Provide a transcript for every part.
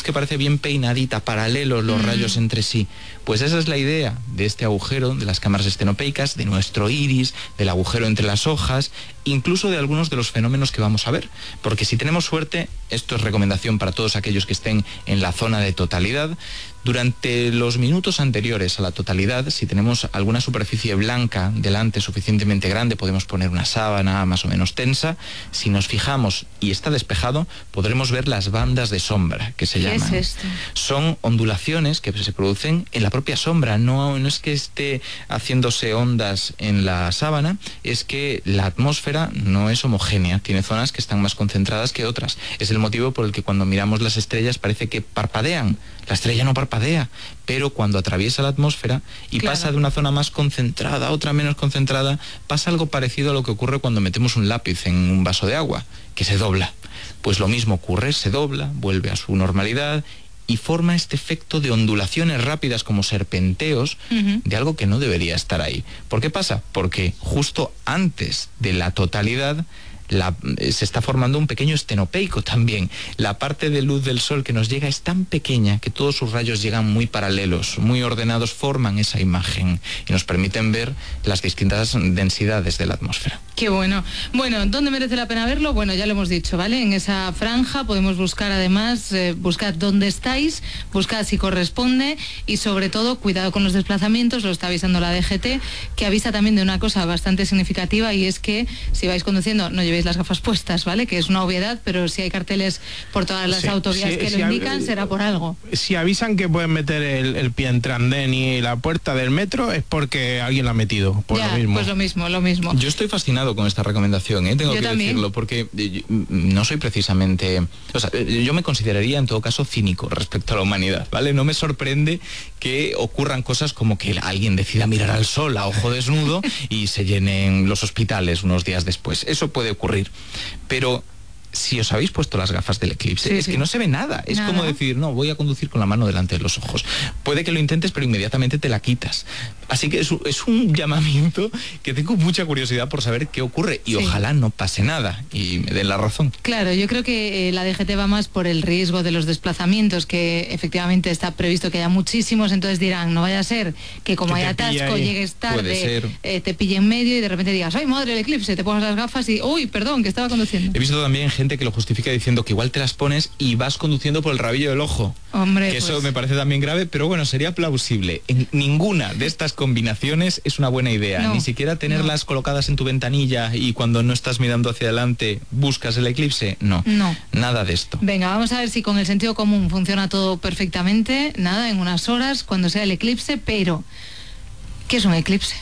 que parece bien peinadita, paralelos los rayos entre sí. Pues esa es la idea de este agujero, de las cámaras estenopeicas, de nuestro iris, del agujero entre las hojas, incluso de algunos de los fenómenos que vamos a ver. Porque si tenemos suerte, esto es recomendación para todos aquellos que estén en la zona de totalidad, durante los minutos anteriores a la totalidad, si tenemos alguna superficie blanca delante suficientemente grande, podemos poner una sábana más o menos tensa. Si nos fijamos y está despejado, podremos ver las bandas de sombra, que se llaman. ¿Qué es esto? Son ondulaciones que se producen en la propia sombra. No es que esté haciéndose ondas en la sábana, es que la atmósfera no es homogénea. Tiene zonas que están más concentradas que otras. Es el motivo por el que cuando miramos las estrellas parece que parpadean. La estrella no parpadea, pero cuando atraviesa la atmósfera y pasa de una zona más concentrada a otra menos concentrada, pasa algo parecido a lo que ocurre cuando metemos un lápiz en un vaso de agua, que se dobla. Pues lo mismo ocurre, se dobla, vuelve a su normalidad y forma este efecto de ondulaciones rápidas como serpenteos de algo que no debería estar ahí. ¿Por qué pasa? Porque justo antes de la totalidad se está formando un pequeño estenopeico también. La parte de luz del sol que nos llega es tan pequeña que todos sus rayos llegan muy paralelos, muy ordenados, forman esa imagen y nos permiten ver las distintas densidades de la atmósfera. Qué bueno. Bueno, ¿dónde merece la pena verlo? Bueno, ya lo hemos dicho, ¿vale? En esa franja podemos buscar además, buscad dónde estáis, buscad si corresponde y sobre todo cuidado con los desplazamientos, lo está avisando la DGT, que avisa también de una cosa bastante significativa y es que si vais conduciendo no llevéis las gafas puestas, ¿vale? Que es una obviedad, pero si hay carteles por todas las autovías que lo indican, será por algo. Si avisan que pueden meter el pie entre andén y la puerta del metro es porque alguien la ha metido, por ya, lo mismo. Pues lo mismo. Yo estoy fascinado con esta recomendación, tengo yo que también decirlo, porque no soy precisamente... O sea, yo me consideraría en todo caso cínico respecto a la humanidad, ¿vale? No me sorprende que ocurran cosas como que alguien decida mirar al sol a ojo desnudo y se llenen los hospitales unos días después. Eso puede ocurrir, pero si os habéis puesto las gafas del eclipse, es que no se ve nada. Es como decir, no, voy a conducir con la mano delante de los ojos. Puede que lo intentes, pero inmediatamente te la quitas. Así que es un llamamiento que tengo mucha curiosidad por saber qué ocurre y ojalá no pase nada y me den la razón. Claro, yo creo que la DGT va más por el riesgo de los desplazamientos, que efectivamente está previsto que haya muchísimos, entonces dirán, no vaya a ser que como hay atasco, llegues tarde, te pille en medio y de repente digas, ¡ay, madre, el eclipse! Te pongas las gafas y, ¡uy, perdón, que estaba conduciendo! He visto también gente que lo justifica diciendo que igual te las pones y vas conduciendo por el rabillo del ojo. Hombre, que eso me parece también grave, pero bueno, sería plausible. En ninguna de estas combinaciones es una buena idea. Ni siquiera tenerlas colocadas en tu ventanilla y cuando no estás mirando hacia adelante buscas el eclipse. No, nada de esto. Venga, vamos a ver si con el sentido común funciona todo perfectamente. Nada, en unas horas, cuando sea el eclipse, pero ¿qué es un eclipse?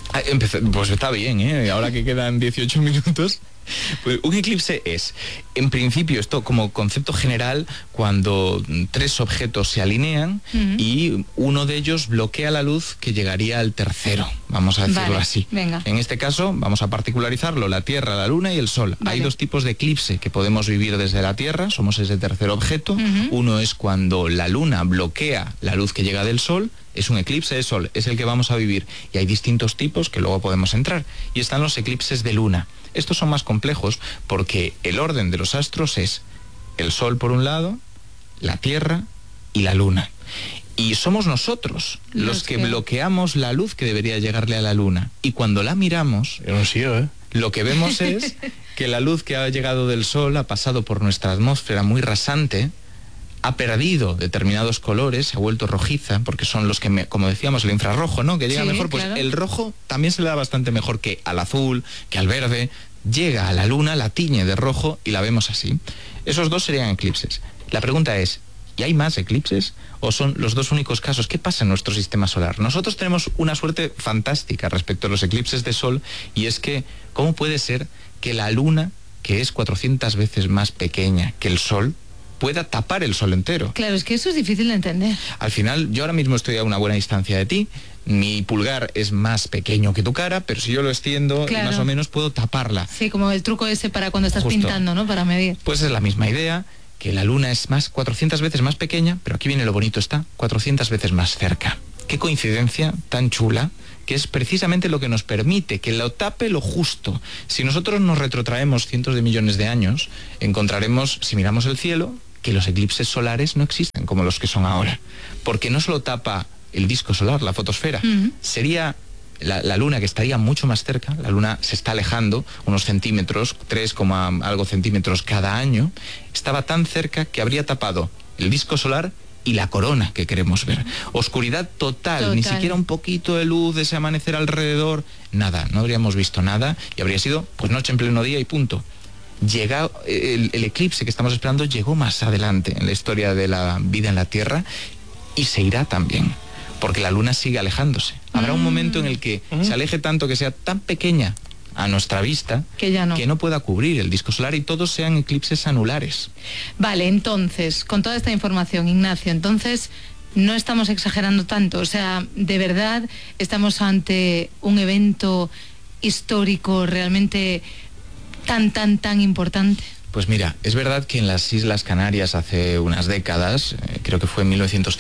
Pues está bien, ahora que quedan 18 minutos. Pues un eclipse es, en principio, esto como concepto general, cuando tres objetos se alinean y uno de ellos bloquea la luz que llegaría al tercero, vamos a decirlo así. Venga. En este caso, vamos a particularizarlo, la Tierra, la Luna y el Sol. Hay dos tipos de eclipse que podemos vivir desde la Tierra, somos ese tercer objeto. Uno es cuando la Luna bloquea la luz que llega del Sol, es un eclipse de Sol, es el que vamos a vivir. Y hay distintos tipos que luego podemos entrar. Y están los eclipses de Luna. Estos son más complejos porque el orden de los astros es el Sol por un lado, la Tierra y la Luna. Y somos nosotros los que bloqueamos la luz que debería llegarle a la Luna. Y cuando la miramos, lo que vemos es que la luz que ha llegado del Sol ha pasado por nuestra atmósfera muy rasante, ha perdido determinados colores, se ha vuelto rojiza, porque son los que, como decíamos, el infrarrojo, ¿no? Que llega mejor, pues el rojo también se le da bastante mejor que al azul, que al verde. Llega a la Luna, la tiñe de rojo y la vemos así. Esos dos serían eclipses. La pregunta es, ¿y hay más eclipses? ¿O son los dos únicos casos? ¿Qué pasa en nuestro sistema solar? Nosotros tenemos una suerte fantástica respecto a los eclipses de Sol, y es que, ¿cómo puede ser que la Luna, que es 400 veces más pequeña que el Sol, pueda tapar el Sol entero? Claro, es que eso es difícil de entender. Al final, yo ahora mismo estoy a una buena distancia de ti, mi pulgar es más pequeño que tu cara, pero si yo lo extiendo, más o menos puedo taparla. Sí, como el truco ese para cuando estás pintando, ¿no? Para medir. Pues es la misma idea, que la Luna es 400 veces más pequeña, pero aquí viene lo bonito, está 400 veces más cerca. Qué coincidencia tan chula, que es precisamente lo que nos permite que lo tape lo justo. Si nosotros nos retrotraemos cientos de millones de años, encontraremos, si miramos el cielo, que los eclipses solares no existen como los que son ahora, porque no solo tapa el disco solar, la fotosfera, sería la luna, que estaría mucho más cerca. La luna se está alejando unos centímetros, 3, algo centímetros cada año, estaba tan cerca que habría tapado el disco solar y la corona que queremos ver. Oscuridad total, ni siquiera un poquito de luz de ese amanecer alrededor, nada, no habríamos visto nada y habría sido pues noche en pleno día y punto. El eclipse que estamos esperando llegó más adelante en la historia de la vida en la Tierra y se irá también, porque la luna sigue alejándose. Habrá un momento en el que se aleje tanto, que sea tan pequeña a nuestra vista, que no pueda cubrir el disco solar y todos sean eclipses anulares. Vale, entonces, con toda esta información, Ignacio, entonces no estamos exagerando tanto, o sea, de verdad estamos ante un evento histórico realmente tan importante. Pues mira, es verdad que en las Islas Canarias hace unas décadas, creo que fue en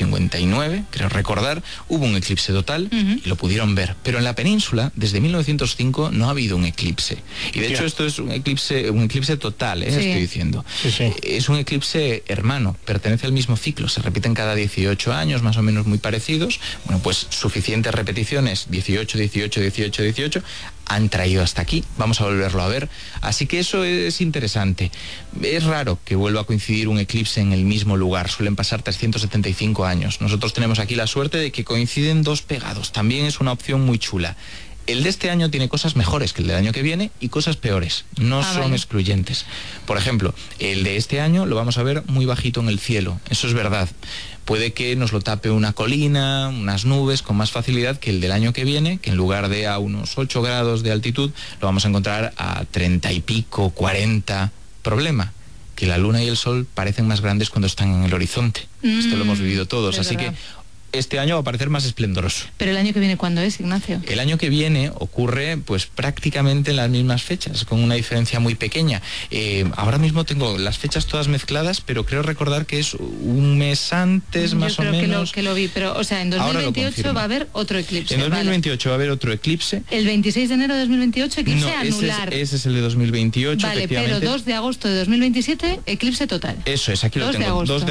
1959, creo recordar, hubo un eclipse total y lo pudieron ver. Pero en la península, desde 1905, no ha habido un eclipse. Y de hecho esto es un eclipse total, estoy diciendo. Sí. Es un eclipse hermano, pertenece al mismo ciclo, se repiten cada 18 años, más o menos muy parecidos. Bueno, pues suficientes repeticiones, 18, 18, 18, 18, han traído hasta aquí, vamos a volverlo a ver. Así que eso es interesante. Es raro que vuelva a coincidir un eclipse en el mismo lugar, suelen pasar 375 años. Nosotros tenemos aquí la suerte de que coinciden dos pegados, también es una opción muy chula. El de este año tiene cosas mejores que el del año que viene y cosas peores, no son excluyentes. Por ejemplo, el de este año lo vamos a ver muy bajito en el cielo, eso es verdad. Puede que nos lo tape una colina, unas nubes con más facilidad que el del año que viene, que en lugar de a unos 8 grados de altitud, lo vamos a encontrar a 30 y pico, 40. Problema, que la luna y el sol parecen más grandes cuando están en el horizonte. Esto lo hemos vivido todos, así que este año va a parecer más esplendoroso. ¿Pero el año que viene cuándo es, Ignacio? El año que viene ocurre pues prácticamente en las mismas fechas, con una diferencia muy pequeña. Ahora mismo tengo las fechas todas mezcladas, pero creo recordar que es un mes antes, más o menos. Que lo vi, pero o sea, en 2028 va a haber otro eclipse. En 2028 va a haber otro eclipse. El 26 de enero de 2028, eclipse anular. Ese es el de 2028, vale, pero 2 de agosto de 2027, eclipse total. Eso es, aquí lo tengo. 2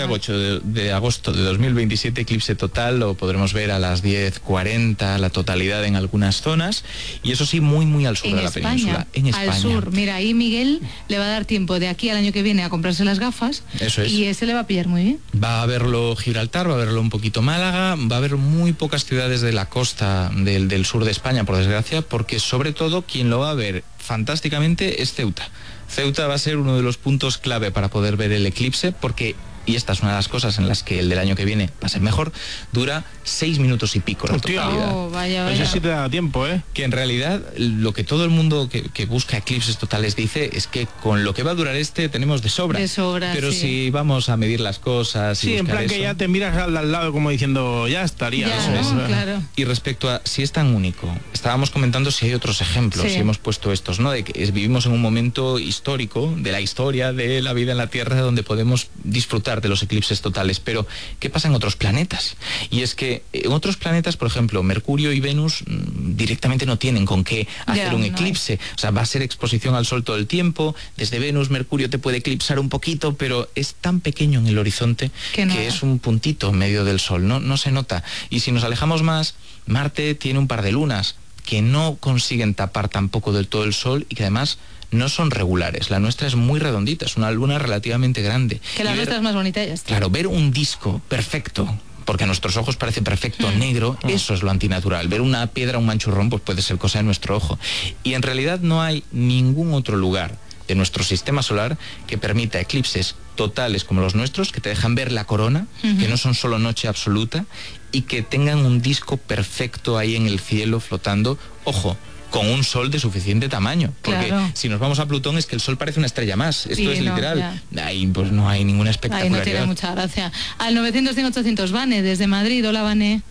de agosto de 2027, eclipse total. Lo podremos ver a las 10:40, la totalidad en algunas zonas, y eso sí, muy al sur de la península. En España. Al sur, mira, ahí Miguel le va a dar tiempo de aquí al año que viene a comprarse las gafas. Eso es. Y ese le va a pillar muy bien. Va a verlo Gibraltar, va a verlo un poquito Málaga, va a haber muy pocas ciudades de la costa del sur de España, por desgracia, porque sobre todo quien lo va a ver fantásticamente es Ceuta. Ceuta va a ser uno de los puntos clave para poder ver el eclipse, porque, y esta es una de las cosas en las que el del año que viene va a ser mejor, dura 6 minutos y pico la totalidad. Vaya. Eso sí te da tiempo, ¿eh? Que en realidad lo que todo el mundo que busca eclipses totales dice es que con lo que va a durar tenemos de sobra. Pero si vamos a medir las cosas... Sí, en plan que ya te miras al lado como diciendo, ya estaría. Claro. Y respecto a si es tan único, estábamos comentando si hay otros ejemplos, si hemos puesto estos, ¿no? De que vivimos en un momento histórico de la historia de la vida en la Tierra donde podemos disfrutar de los eclipses totales, pero ¿qué pasa en otros planetas? Y es que en otros planetas, por ejemplo, Mercurio y Venus directamente no tienen con qué hacer un eclipse, o sea, va a ser exposición al sol todo el tiempo. Desde Venus, Mercurio te puede eclipsar un poquito, pero es tan pequeño en el horizonte que es un puntito en medio del sol, no se nota. Y si nos alejamos más, Marte tiene un par de lunas que no consiguen tapar tampoco del todo el sol y que además no son regulares. La nuestra es muy redondita, es una luna relativamente grande. Que la nuestra es más bonita, ya está. Claro, ver un disco perfecto, porque a nuestros ojos parece perfecto, negro, eso es lo antinatural. Ver una piedra, un manchurrón, pues puede ser cosa de nuestro ojo. Y en realidad no hay ningún otro lugar de nuestro sistema solar que permita eclipses totales como los nuestros, que te dejan ver la corona, que no son solo noche absoluta, y que tengan un disco perfecto ahí en el cielo flotando, ojo, con un sol de suficiente tamaño, porque si nos vamos a Plutón es que el sol parece una estrella más, esto es literal. Ahí pues no hay ninguna espectacularidad. Ahí no tiene mucha gracia. Al 900-100-800, Vane, desde Madrid. Hola, Vane.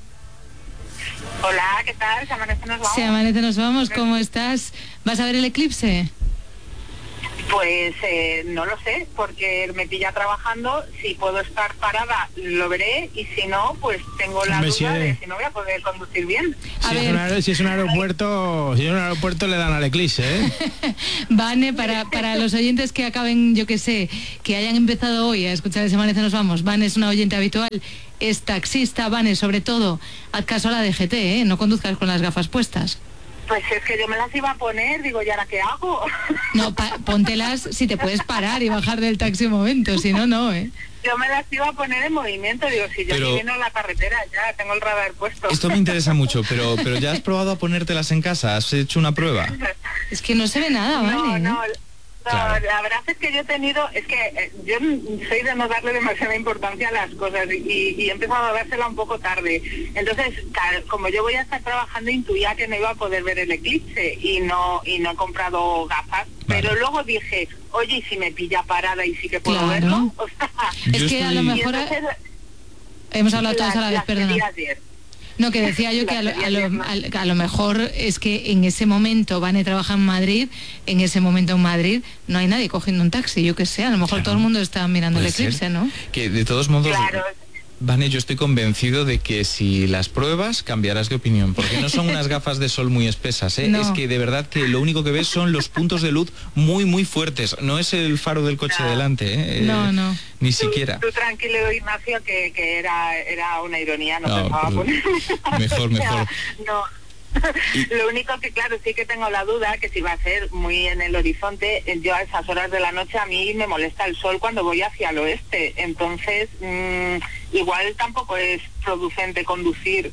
Hola, ¿qué tal? Se amanece, nos vamos. Se amanece, nos vamos. ¿Cómo estás? ¿Vas a ver el eclipse? Pues no lo sé, porque me pilla trabajando. Si puedo estar parada, lo veré, y si no, pues tengo la duda de si no voy a poder conducir bien. Si es un aeropuerto, le dan al eclipse, ¿eh? Vane, para los oyentes que acaben, yo que sé, que hayan empezado hoy a escuchar Ese Amanece Nos Vamos, Vane es una oyente habitual, es taxista. Vane, sobre todo, haz caso a la DGT, ¿eh? No conduzcas con las gafas puestas. Pues es que yo me las iba a poner, digo, ¿y ahora qué hago? No, póntelas si te puedes parar y bajar del taxi un momento, si no, no, ¿eh? Yo me las iba a poner en movimiento, digo, si yo me vieno a la carretera, ya tengo el radar puesto. Esto me interesa mucho, pero ¿ya has probado a ponértelas en casa? ¿Has hecho una prueba? Es que no se ve nada, ¿vale? No, claro. La verdad es que yo he tenido, yo soy de no darle demasiada importancia a las cosas y he empezado a dársela un poco tarde. Entonces, como yo voy a estar trabajando, intuía que no iba a poder ver el eclipse y no he comprado gafas. Vale. Pero luego dije, oye, ¿y si me pilla parada y sí que puedo verlo? O sea, es que a lo mejor hemos hablado todos a la vez, perdona. No, que decía yo que a lo mejor es que en ese momento Vane trabaja en Madrid, en ese momento en Madrid no hay nadie cogiendo un taxi, yo que sé, a lo mejor todo el mundo está mirando el eclipse, ¿no? Que de todos modos... Claro. Vane, yo estoy convencido de que si las pruebas cambiarás de opinión, porque no son unas gafas de sol muy espesas, ¿eh? No. Es que de verdad que lo único que ves son los puntos de luz muy, muy fuertes. No es el faro del coche delante, ¿eh? No. Ni siquiera. Tú tranquilo, Ignacio, que era una ironía, no pensaba poner. Mejor. No. Lo único que, claro, sí que tengo la duda que si va a ser muy en el horizonte. Yo a esas horas de la noche a mí me molesta el sol cuando voy hacia el oeste, entonces igual tampoco es producente conducir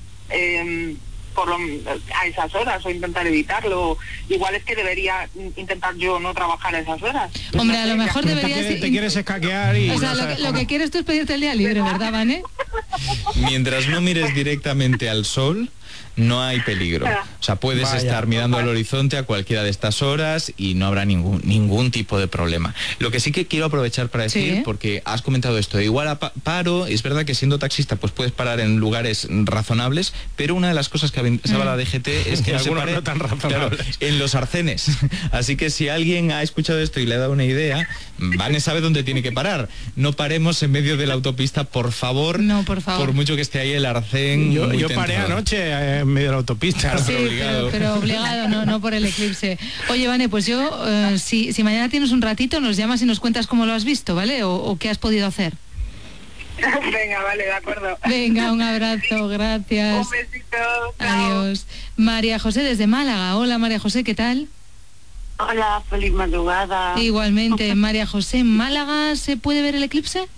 a esas horas o intentar evitarlo. Igual es que debería intentar yo no trabajar a esas horas. Hombre, a lo mejor deberías... Te quieres escaquear y... O sea, lo que quieres tú es pedirte el día libre, ¿verdad, Vane? Mientras no mires directamente al sol, no hay peligro. O sea, puedes estar mirando al horizonte a cualquiera de estas horas y no habrá ningún tipo de problema. Lo que sí que quiero aprovechar para decir, porque has comentado esto, igual paro, es verdad que siendo taxista pues puedes parar en lugares razonables, pero una de las cosas que avisaba la DGT es que no se pare, no tan razonables, en los arcenes. Así que si alguien ha escuchado esto y le ha dado una idea, Vane sabe dónde tiene que parar. No paremos en medio de la autopista, por favor. No, por favor. Por mucho que esté ahí el arcén. Yo paré anoche en medio de la autopista. Sí, pero obligado, no por el eclipse. Oye, Vane, pues yo, si mañana tienes un ratito, nos llamas y nos cuentas cómo lo has visto, ¿vale? O qué has podido hacer. Venga, vale, de acuerdo. Venga, un abrazo, gracias. Un besito. Adiós. María José desde Málaga. Hola, María José, ¿qué tal? Hola, feliz madrugada. Igualmente, María José, ¿en Málaga se puede ver el eclipse?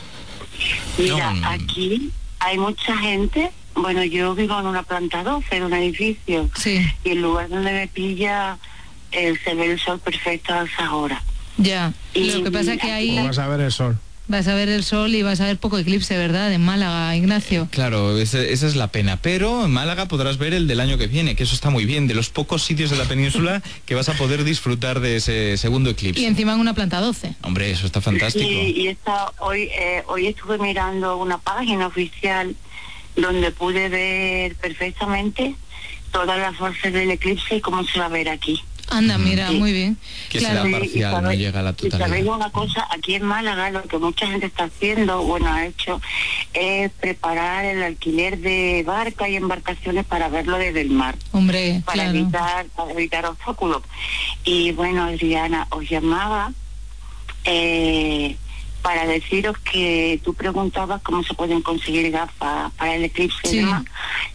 Mira, aquí hay mucha gente. Bueno, yo vivo en una planta 12 de un edificio. Sí. Y el lugar donde me pilla se ve el sol perfecto a esa hora. Ya, lo que pasa es que ahí... Vas a ver el sol. Vas a ver el sol y vas a ver poco eclipse, ¿verdad? En Málaga, Ignacio. Claro, esa es la pena. Pero en Málaga podrás ver el del año que viene, que eso está muy bien. De los pocos sitios de la península que vas a poder disfrutar de ese segundo eclipse. Y encima en una planta 12. Hombre, eso está fantástico. Y hoy estuve mirando una página oficial donde pude ver perfectamente todas las fases del eclipse y cómo se va a ver aquí. Anda, mira, muy bien. Que será parcial, no llega a la totalidad. Y sabéis una cosa, aquí en Málaga lo que mucha gente está haciendo, ha hecho, es preparar el alquiler de barca y embarcaciones para verlo desde el mar. Hombre, para evitar obstáculos. Y bueno, Adriana, os llamaba para deciros que tú preguntabas cómo se pueden conseguir gafas para el eclipse y demás.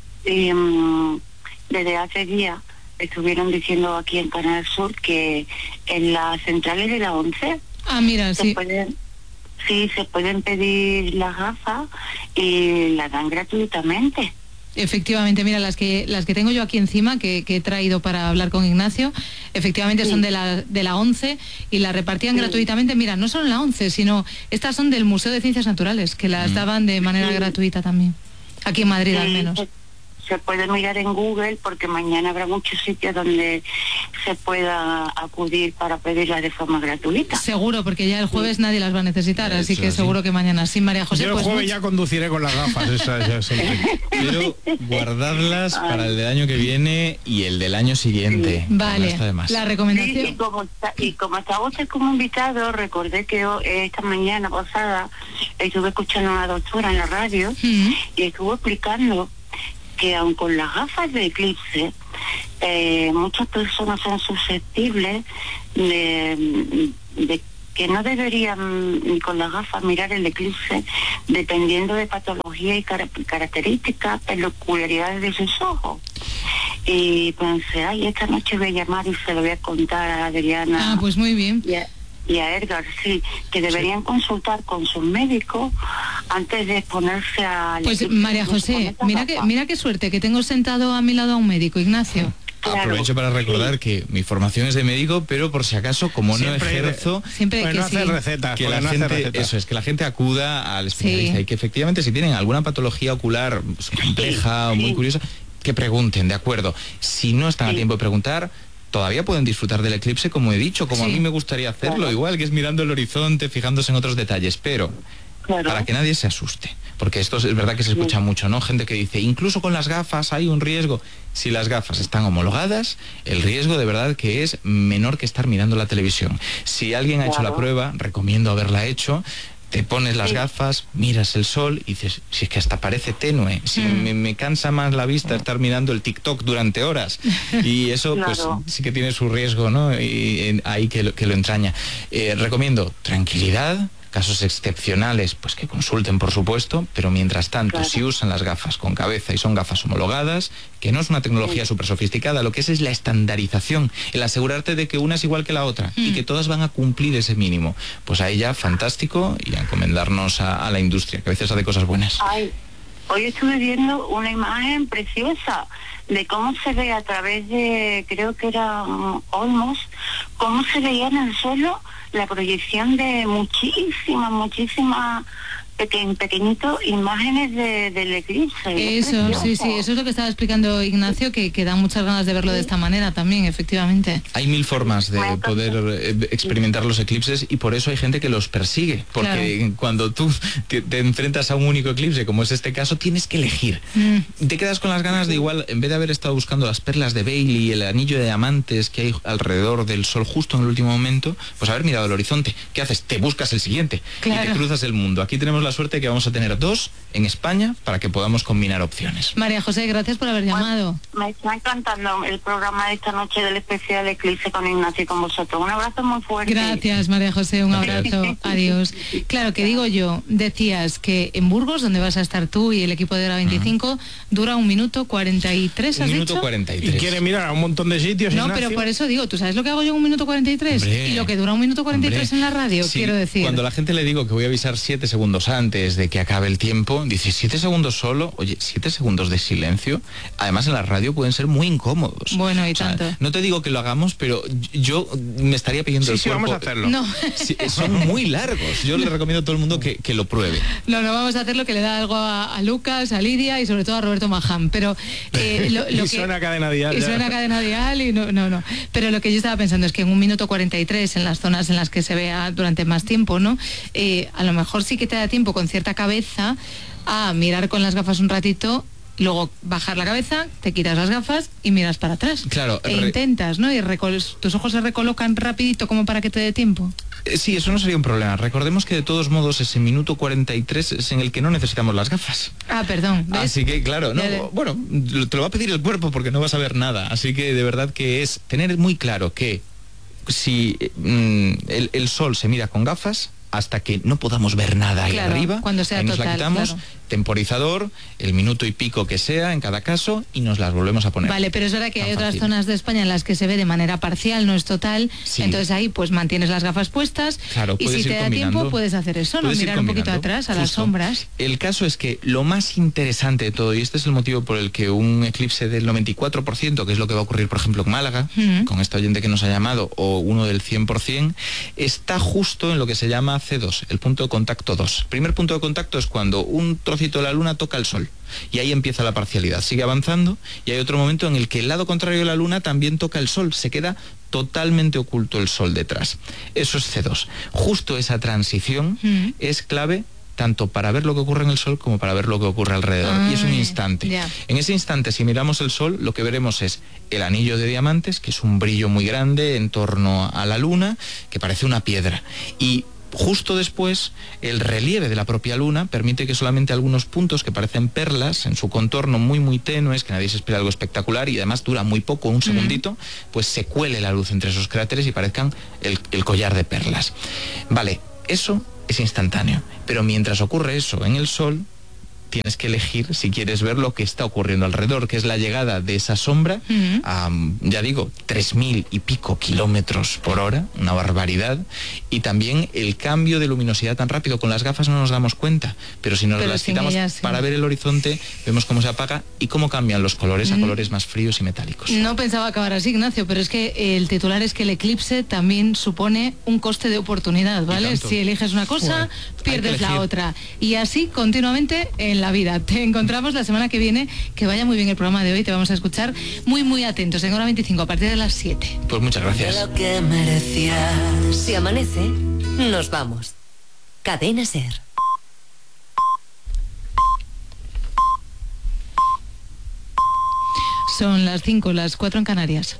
Desde hace días estuvieron diciendo aquí en Canal Sur que en las centrales de la 11 se pueden pedir las gafas y las dan gratuitamente. Efectivamente, mira, las que tengo yo aquí encima, que he traído para hablar con Ignacio, efectivamente son de la 11 y las repartían gratuitamente. Mira, no solo en la 11, sino estas son del Museo de Ciencias Naturales, que las daban de manera gratuita también, aquí en Madrid al menos. se puede mirar en Google, porque mañana habrá muchos sitios donde se pueda acudir para pedirlas de forma gratuita. Seguro, porque ya el jueves nadie las va a necesitar, así que seguro que mañana sí, María José. Yo el jueves ya conduciré con las gafas, pero guardarlas para el del año que viene y el del año siguiente. Vale, no está de más. La recomendación. Sí, y como estaba usted como invitado, recordé que esta mañana pasada estuve escuchando a una doctora en la radio y estuvo explicando que aun con las gafas de eclipse, muchas personas son susceptibles de que no deberían con las gafas mirar el eclipse dependiendo de patología y características, peculiaridades de sus ojos. Y pensé, esta noche voy a llamar y se lo voy a contar a Adriana. Pues muy bien. Y a Edgar, sí, que deberían consultar con sus médicos antes de exponerse a... Pues María José, mira qué suerte que tengo sentado a mi lado a un médico, Ignacio. Claro. Aprovecho para recordar que mi formación es de médico, pero por si acaso, como no ejerzo, pues no hace recetas, que la gente, eso es, que la gente acuda al especialista y que efectivamente si tienen alguna patología ocular compleja o muy curiosa, que pregunten, ¿de acuerdo? Si no están a tiempo de preguntar, todavía pueden disfrutar del eclipse, como he dicho, como a mí me gustaría hacerlo, igual que es mirando el horizonte, fijándose en otros detalles, pero para que nadie se asuste, porque esto es verdad que se escucha mucho, ¿no? Gente que dice, incluso con las gafas hay un riesgo. Si las gafas están homologadas, el riesgo de verdad que es menor que estar mirando la televisión. Si alguien ha hecho la prueba, recomiendo haberla hecho. Te pones las gafas, miras el sol y dices, si es que hasta parece tenue, si me cansa más la vista estar mirando el TikTok durante horas. Y eso pues sí que tiene su riesgo, ¿no? Y ahí que lo entraña. Recomiendo tranquilidad, casos excepcionales, pues que consulten, por supuesto, pero mientras tanto, si usan las gafas con cabeza y son gafas homologadas, que no es una tecnología súper sofisticada, lo que es la estandarización, el asegurarte de que una es igual que la otra y que todas van a cumplir ese mínimo, pues ahí ya fantástico, y a encomendarnos a la industria, que a veces hace cosas buenas. Hoy estuve viendo una imagen preciosa de cómo se ve a través de, creo que era Olmos, cómo se veía en el suelo la proyección de muchísimas pequeñitos imágenes del eclipse. Eso, sí, eso es lo que estaba explicando Ignacio, que da muchas ganas de verlo de esta manera también, efectivamente. Hay 1000 formas de poder experimentar los eclipses y por eso hay gente que los persigue, porque cuando tú te enfrentas a un único eclipse, como es este caso, tienes que elegir. Te quedas con las ganas de igual, en vez de haber estado buscando las perlas de Bailey y el anillo de diamantes que hay alrededor del sol justo en el último momento, pues haber mirado el horizonte. ¿Qué haces? Te buscas el siguiente y te cruzas el mundo. Aquí tenemos la suerte que vamos a tener 2 en España para que podamos combinar opciones. María José, gracias por haber llamado. Me está encantando el programa de esta noche del especial Eclipse con Ignacio y con vosotros. Un abrazo muy fuerte. Gracias, María José, un abrazo. Adiós. Claro, que digo yo, decías que en Burgos, donde vas a estar tú y el equipo de Hora 25, dura 1 minuto 43, ¿has dicho? 1 minuto 43. Y quiere mirar a un montón de sitios. No, Ignacio. pero por eso digo, ¿tú sabes lo que hago yo en 1 minuto 43? Hombre, y lo que dura 1 minuto 43 en la radio, quiero decir. Cuando la gente le digo que voy a avisar 7 segundos antes de que acabe el tiempo, dice 7 segundos solo, oye, 7 segundos de silencio, además en la radio pueden ser muy incómodos. Bueno, y tanto. No te digo que lo hagamos, pero yo me estaría pidiendo el cuerpo. Sí, vamos a hacerlo. No. Sí, son muy largos. Yo le recomiendo a todo el mundo que lo pruebe. No, vamos a hacer lo que le da algo a Lucas, a Lidia y sobre todo a Roberto Maján. Pero y suena Cadena Dial. Y suena Cadena Dial y no. Pero lo que yo estaba pensando es que en 1 minuto 43, en las zonas en las que se vea durante más tiempo, ¿no? A lo mejor sí que te da tiempo con cierta cabeza a mirar con las gafas un ratito, luego bajar la cabeza, te quitas las gafas y miras para atrás. Claro. Intentas, ¿no? Y tus ojos se recolocan rapidito como para que te dé tiempo. Sí, eso no sería un problema. Recordemos que de todos modos ese minuto 43 es en el que no necesitamos las gafas. Perdón. ¿Ves? Así que claro, bueno, te lo va a pedir el cuerpo porque no vas a ver nada. Así que de verdad que es tener muy claro que si el sol se mira con gafas, hasta que no podamos ver nada ahí arriba, cuando sea ahí nos total, la quitamos, temporizador, el minuto y pico que sea en cada caso, y nos las volvemos a poner. Vale, pero es verdad que hay otras zonas de España en las que se ve de manera parcial, no es total, entonces ahí pues mantienes las gafas puestas, y si te da tiempo puedes hacer eso, ¿no? Mirar un poquito atrás, a las sombras. El caso es que lo más interesante de todo, y este es el motivo por el que un eclipse del 94%, que es lo que va a ocurrir por ejemplo en Málaga, con esta oyente que nos ha llamado, o uno del 100%, está justo en lo que se llama C2, el punto de contacto 2. El primer punto de contacto es cuando un trocito trocito de la luna toca el sol. Y ahí empieza la parcialidad, sigue avanzando y hay otro momento en el que el lado contrario de la luna también toca el sol, se queda totalmente oculto el sol detrás. Eso es C2. Justo esa transición es clave tanto para ver lo que ocurre en el sol como para ver lo que ocurre alrededor. Y es un instante. En ese instante, si miramos el sol, lo que veremos es el anillo de diamantes, que es un brillo muy grande en torno a la luna, que parece una piedra. Y justo después, el relieve de la propia luna permite que solamente algunos puntos que parecen perlas, en su contorno muy muy tenues, que nadie se espera algo espectacular y además dura muy poco, un segundito, pues se cuele la luz entre esos cráteres y parezcan el collar de perlas. Vale, eso es instantáneo, pero mientras ocurre eso en el Sol, tienes que elegir si quieres ver lo que está ocurriendo alrededor, que es la llegada de esa sombra a, ya digo, 3.000 y pico kilómetros por hora, una barbaridad, y también el cambio de luminosidad tan rápido. Con las gafas no nos damos cuenta, pero si nos las quitamos para ver el horizonte, vemos cómo se apaga y cómo cambian los colores a colores más fríos y metálicos. No pensaba acabar así, Ignacio, pero es que el titular es que el eclipse también supone un coste de oportunidad, ¿vale? Si eliges una cosa, pierdes la otra. Y así continuamente en la vida. Te encontramos la semana que viene. Que vaya muy bien el programa de hoy. Te vamos a escuchar muy muy atentos en hora 25 a partir de las 7. Pues muchas gracias. Lo que merecía. Si amanece, nos vamos. Cadena SER. Son las 5, las 4 en Canarias.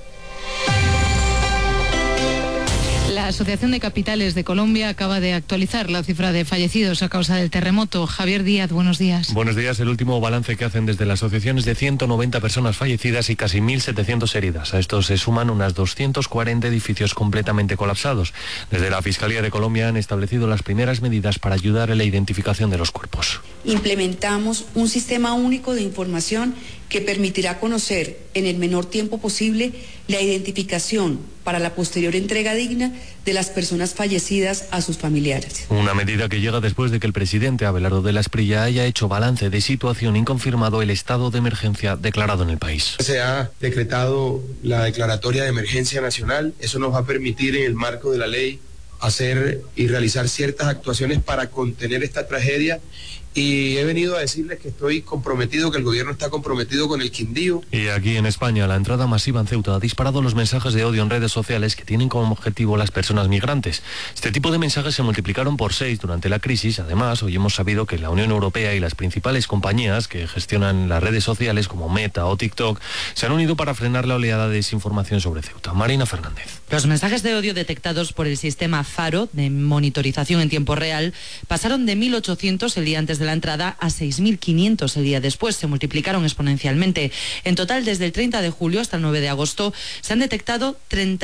La Asociación de Capitales de Colombia acaba de actualizar la cifra de fallecidos a causa del terremoto. Javier Díaz, buenos días. Buenos días. El último balance que hacen desde la asociación es de 190 personas fallecidas y casi 1.700 heridas. A esto se suman unas 240 edificios completamente colapsados. Desde la Fiscalía de Colombia han establecido las primeras medidas para ayudar en la identificación de los cuerpos. Implementamos un sistema único de información que permitirá conocer en el menor tiempo posible la identificación para la posterior entrega digna de las personas fallecidas a sus familiares. Una medida que llega después de que el presidente Abelardo de la Espriella haya hecho balance de situación y confirmado el estado de emergencia declarado en el país. Se ha decretado la declaratoria de emergencia nacional. Eso nos va a permitir, en el marco de la ley, hacer y realizar ciertas actuaciones para contener esta tragedia. Y he venido a decirles que estoy comprometido, que el gobierno está comprometido con el Quindío. Y aquí en España, la entrada masiva en Ceuta ha disparado los mensajes de odio en redes sociales que tienen como objetivo las personas migrantes. Este tipo de mensajes se multiplicaron por 6 durante la crisis. Además, hoy hemos sabido que la Unión Europea y las principales compañías que gestionan las redes sociales como Meta o TikTok se han unido para frenar la oleada de desinformación sobre Ceuta. Marina Fernández. Los mensajes de odio detectados por el sistema Faro de monitorización en tiempo real pasaron de 1.800 el día antes de la entrada a 6.500 el día después. Se multiplicaron exponencialmente. En total, desde el 30 de julio hasta el 9 de agosto, se han detectado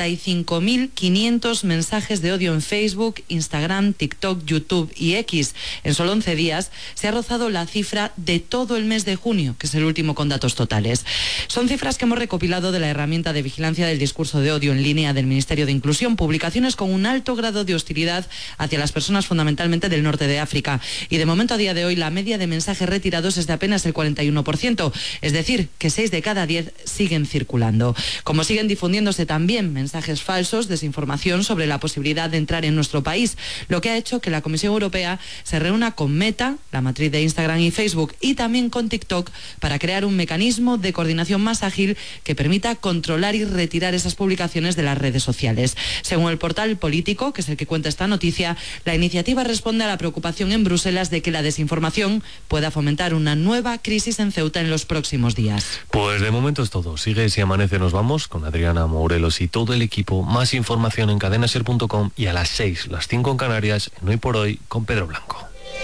35.500 mensajes de odio en Facebook, Instagram, TikTok, YouTube y X. En solo 11 días se ha rozado la cifra de todo el mes de junio, que es el último con datos totales. Son cifras que hemos recopilado de la herramienta de vigilancia del discurso de odio en línea del Ministerio de Inclusión, publicaciones con un alto grado de hostilidad hacia las personas fundamentalmente del norte de África. Y de momento, a día de hoy, la media de mensajes retirados es de apenas el 41%, es decir, que 6 de cada 10 siguen circulando. Como siguen difundiéndose también mensajes falsos, desinformación sobre la posibilidad de entrar en nuestro país, lo que ha hecho que la Comisión Europea se reúna con Meta, la matriz de Instagram y Facebook, y también con TikTok para crear un mecanismo de coordinación más ágil que permita controlar y retirar esas publicaciones de las redes sociales. Según el portal Político, que es el que cuenta esta noticia, la iniciativa responde a la preocupación en Bruselas de que la desinformación pueda fomentar una nueva crisis en Ceuta en los próximos días. Pues de momento es todo. Sigue Si Amanece Nos Vamos con Adriana Morelos y todo el equipo. Más información en cadenaser.com y a las 6, las 5 en Canarias, en Hoy por Hoy con Pedro Blanco.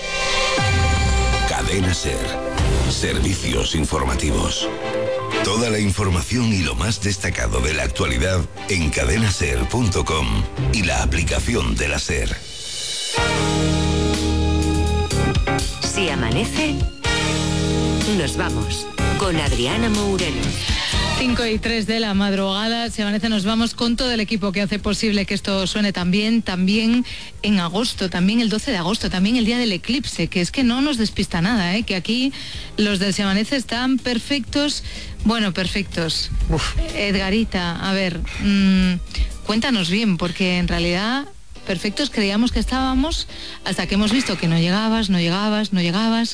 Cadena SER. Servicios informativos. Toda la información y lo más destacado de la actualidad en cadenaser.com y la aplicación de la SER. Si amanece, nos vamos con Adriana Morelos. 5:03 de la madrugada, Si amanece nos vamos con todo el equipo que hace posible que esto suene tan bien, también en agosto, también el 12 de agosto, también el día del eclipse, que es que no nos despista nada, que aquí los del Si amanece están perfectos, bueno, perfectos. Edgarita, a ver, cuéntanos bien, porque en realidad perfectos creíamos que estábamos hasta que hemos visto que no llegabas,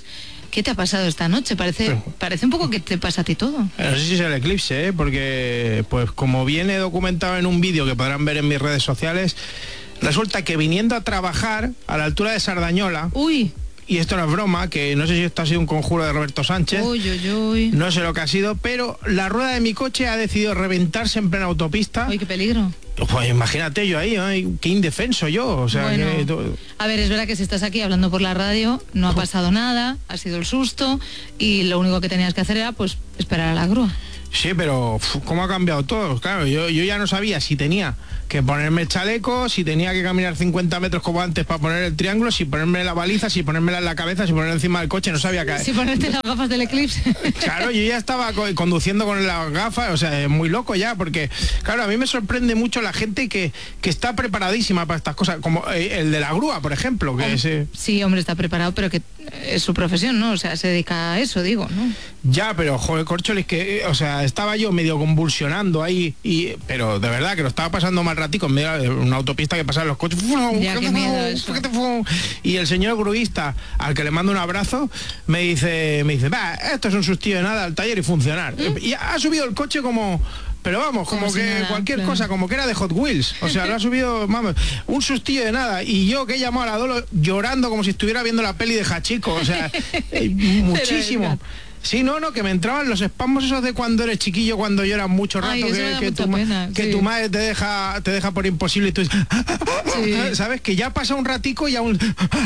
¿Qué te ha pasado esta noche? Parece un poco que te pasa a ti todo. No sé si es el eclipse, porque pues como viene documentado en un vídeo que podrán ver en mis redes sociales, resulta que viniendo a trabajar a la altura de Sardañola... Uy. Y esto no es broma, que no sé si esto ha sido un conjuro de Roberto Sánchez. Uy. No sé lo que ha sido, pero la rueda de mi coche ha decidido reventarse en plena autopista. Uy, qué peligro. Pues imagínate yo ahí, qué indefenso yo. O sea, bueno, a ver, es verdad que si estás aquí hablando por la radio, no ha pasado nada, ha sido el susto y lo único que tenías que hacer era pues esperar a la grúa. Sí, pero ¿cómo ha cambiado todo? Claro, yo ya no sabía si tenía que ponerme el chaleco, si tenía que caminar 50 metros como antes para poner el triángulo, si ponerme la baliza, si ponérmela en la cabeza, si ponerla encima del coche, no sabía qué. Si ponerte las gafas del eclipse. Claro, yo ya estaba conduciendo con las gafas, o sea, es muy loco ya, porque, claro, a mí me sorprende mucho la gente que está preparadísima para estas cosas, como el de la grúa, por ejemplo. Que sí, hombre, está preparado, pero que es su profesión, ¿no? O sea, se dedica a eso, digo, ¿no? Ya, pero, joder, Córcholis, que, o sea, estaba yo medio convulsionando ahí, pero de verdad que lo estaba pasando mal ratico en medio de una autopista que pasaban los coches. Ya, qué miedo eso. Y el señor gruista, al que le mando un abrazo, me dice, va, esto es un sustillo de nada al taller y funcionar. Y ha subido el coche como... Pero vamos, como que nada, cualquier cosa, como que era de Hot Wheels. O sea, lo ha subido, vamos, un sustillo de nada. Y yo que he llamado a la Dolo llorando como si estuviera viendo la peli de Hachiko. O sea, muchísimo. Sí, no, que me entraban los espasmos esos de cuando eres chiquillo, cuando lloras mucho rato. Ay, tu madre te deja por imposible y tú dices, sí. ¿Sabes? Que ya pasa un ratico y aún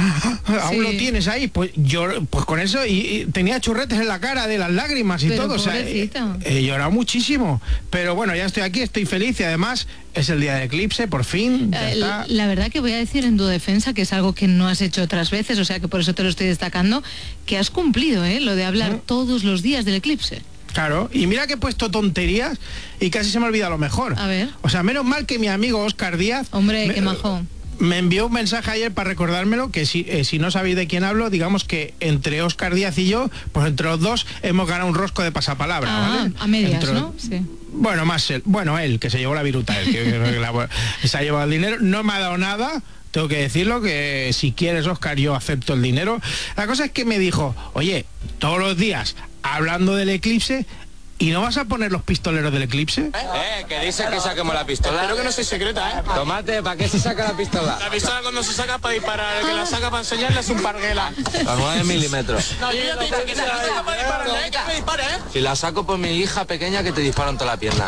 lo tienes ahí. Pues yo, pues con eso, y tenía churretes en la cara de las lágrimas y todo. O sea, he llorado muchísimo. Pero bueno, ya estoy aquí, estoy feliz y además es el día del eclipse, por fin. Ya está. La verdad que voy a decir en tu defensa, que es algo que no has hecho otras veces, o sea que por eso te lo estoy destacando, que has cumplido, lo de hablar todos los días del eclipse. Claro, y mira que he puesto tonterías y casi se me olvida lo mejor. A ver. O sea, menos mal que mi amigo Óscar Díaz... Hombre, qué majo. Me envió un mensaje ayer para recordármelo, que si no sabéis de quién hablo, digamos que entre Óscar Díaz y yo, pues entre los dos hemos ganado un rosco de pasapalabra, ¿vale? A medias, ¿no? Sí. Bueno, él, que se llevó la viruta, él, que se ha llevado el dinero, no me ha dado nada. Tengo que decirlo, que si quieres, Óscar, yo acepto el dinero. La cosa es que me dijo, oye, todos los días hablando del eclipse, ¿y no vas a poner los pistoleros del eclipse? Que dices que saquemos la pistola. Espero que no soy secreta, Tomate, ¿para qué se saca la pistola? La pistola cuando se saca para disparar, el que la saca para enseñarle es un parguela. A 9 milímetros. No, yo ya te he dicho que se la saca para dispararle, que me dispare, Si la saco por mi hija pequeña, que te disparan toda la pierna.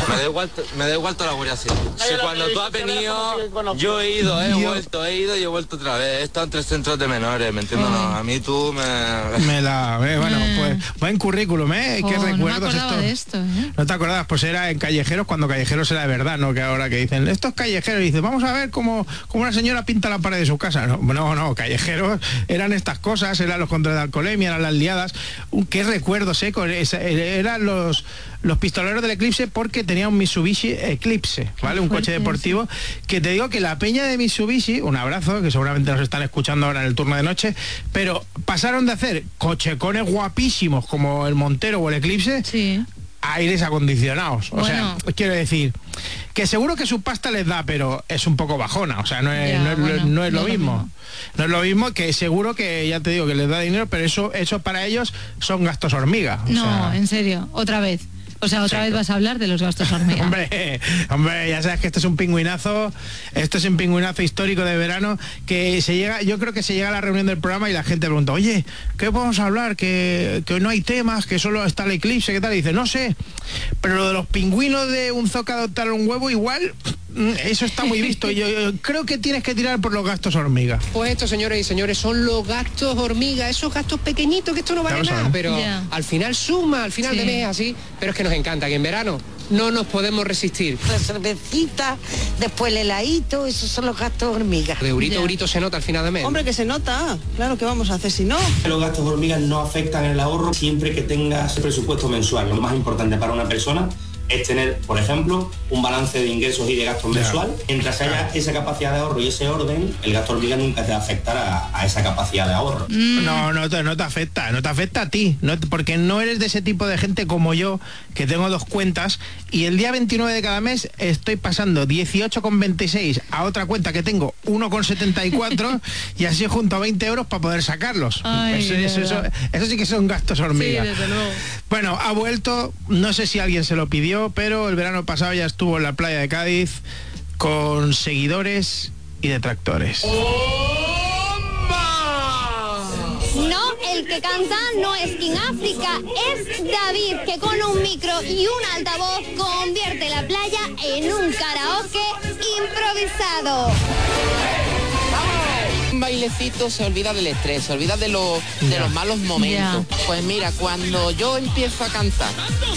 Me da igual toda la Guardia Civil. Si cuando tú has venido, yo he ido, he ido y he vuelto otra vez. He estado en 3 centros de menores, ¿me entiendes? No, a mí tú bueno, pues buen currículum, qué recuerdo. De esto, ¿No te acordabas? Pues era en Callejeros, cuando Callejeros era de verdad, ¿no? Que ahora que dicen, estos Callejeros, y dice, vamos a ver cómo una señora pinta la pared de su casa. No, Callejeros eran estas cosas, eran los controles de alcoholemia, eran las liadas. Qué recuerdos, eran los pistoleros del eclipse, porque tenía un Mitsubishi Eclipse, ¿vale? Un coche deportivo, que te digo que la peña de Mitsubishi, un abrazo, que seguramente nos están escuchando ahora en el turno de noche, pero pasaron de hacer cochecones guapísimos como el Montero o el Eclipse, sí, a aires acondicionados. O sea, quiero decir que seguro que su pasta les da, pero es un poco bajona. O sea, no es lo mismo. No es lo mismo, que seguro que, ya te digo, que les da dinero, pero eso para ellos son gastos hormiga. En serio, otra vez. O sea, otra vez vas a hablar de los gastos hormiga. Hombre, ya sabes que esto es un pingüinazo histórico de verano, que yo creo que se llega a la reunión del programa y la gente pregunta, oye, ¿qué podemos hablar? Que no hay temas, que solo está el eclipse, ¿qué tal? Y dice, no sé, pero lo de los pingüinos de un zoca adoptar un huevo, igual, eso está muy visto. Yo creo que tienes que tirar por los gastos hormiga. Pues esto, señores y señores, son los gastos hormiga, esos gastos pequeñitos que esto no vale nada, pero al final suma, al final de mes, así, pero es que nos encanta que en verano no nos podemos resistir. La cervecita, después el heladito, esos son los gastos hormiga. De eurito se nota al final de mes. Hombre, que se nota, claro, ¿qué vamos a hacer si no? Los gastos hormigas no afectan el ahorro siempre que tengas presupuesto mensual. Lo más importante para una persona es tener, por ejemplo, un balance de ingresos y de gastos mensual. Mientras haya esa capacidad de ahorro y ese orden, el gasto hormiga nunca te va a afectar a esa capacidad de ahorro. No te afecta a ti, porque no eres de ese tipo de gente como yo, que tengo 2 cuentas, y el día 29 de cada mes estoy pasando 18,26 a otra cuenta que tengo 1,74 y así junto a 20 euros para poder sacarlos. Eso sí que son gastos hormiga. Sí, desde luego. Bueno, ha vuelto, no sé si alguien se lo pidió, pero el verano pasado ya estuvo en la playa de Cádiz con seguidores y detractores. No, el que canta no es King África, es David, que con un micro y un altavoz convierte la playa en un karaoke improvisado. Un bailecito se olvida del estrés, se olvida de los malos momentos. Pues mira, cuando yo empiezo a cantar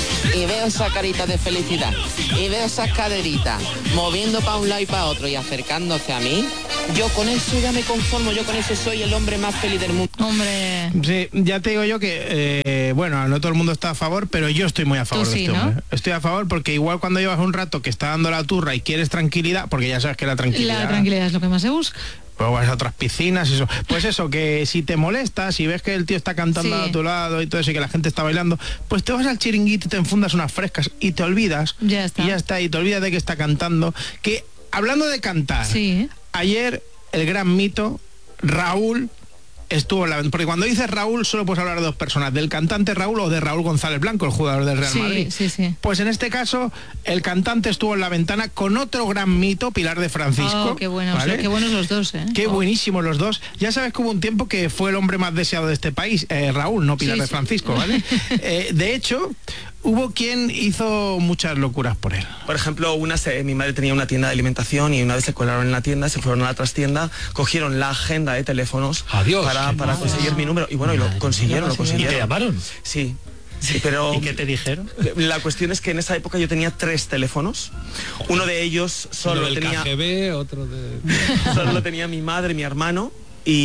y veo esa carita de felicidad y veo esas caderitas moviendo para un lado y para otro y acercándose a mí, yo con eso ya me conformo, yo con eso soy el hombre más feliz del mundo. Hombre. Sí, ya te digo yo que, bueno, no todo el mundo está a favor, pero yo estoy muy a favor de este hombre. ¿No? Estoy a favor porque igual cuando llevas un rato que está dando la turra y quieres tranquilidad, porque ya sabes que la tranquilidad es lo que más se busca. Pues vas a otras piscinas y eso. Pues eso, que si te molesta, si ves que el tío está cantando a tu lado y todo eso y que la gente está bailando, pues te vas al chiringuito y te enfundas unas frescas y te olvidas. Ya está. Y ya está, y te olvidas de que está cantando. Que, hablando de cantar, ayer el gran mito, Raúl, estuvo en la... Porque cuando dices Raúl solo puedes hablar de 2 personas, del cantante Raúl o de Raúl González Blanco, el jugador del Real Madrid. Sí. Pues en este caso el cantante estuvo en la ventana con otro gran mito, Pilar de Francisco. Qué bueno, ¿vale? Qué buenos los dos, Qué buenísimos los dos. Ya sabes que hubo un tiempo que fue el hombre más deseado de este país, Raúl, no Pilar de Francisco, ¿vale? De hecho, hubo quien hizo muchas locuras por él. Por ejemplo, mi madre tenía una tienda de alimentación y una vez se colaron en la tienda, se fueron a la trastienda, cogieron la agenda de teléfonos para conseguir mi número. Y bueno, y lo consiguieron. ¿Y te llamaron? Sí, pero... ¿Y qué te dijeron? La cuestión es que en esa época yo tenía 3 teléfonos. Uno de ellos solo tenía... KGB, otro de... Solo lo tenía mi madre, mi hermano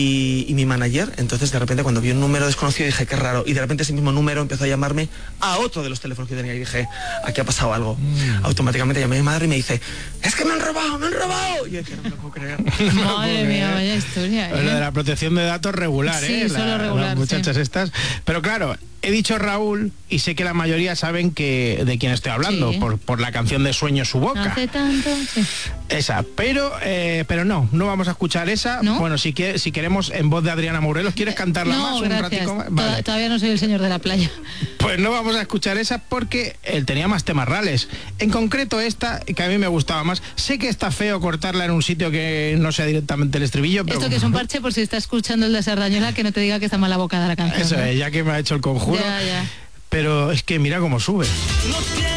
y mi manager. Entonces de repente cuando vi un número desconocido dije qué raro, y de repente ese mismo número empezó a llamarme a otro de los teléfonos que yo tenía y dije aquí ha pasado algo. Automáticamente llamé a mi madre y me dice es que me han robado y yo dije no me lo puedo creer. Madre mía, vaya historia, Lo de la protección de datos regular, solo regular, las muchachas estas, pero claro, he dicho Raúl y sé que la mayoría saben de quién estoy hablando, por la canción de Sueño su boca. Hace tanto, Esa, pero no vamos a escuchar esa. ¿No? Bueno, si queremos en voz de Adriana Morelos, ¿quieres cantarla más? Gracias. Un ratico más? Vale. Todavía no soy el señor de la playa. Pues no vamos a escuchar esa porque él tenía más temas reales. En concreto esta, que a mí me gustaba más. Sé que está feo cortarla en un sitio que no sea directamente el estribillo, pero... Esto que es un parche por si está escuchando el de Sardañola, que no te diga que está mal abocada la canción. Eso es, ya que me ha hecho el conjuro. Ya. Pero es que mira cómo sube.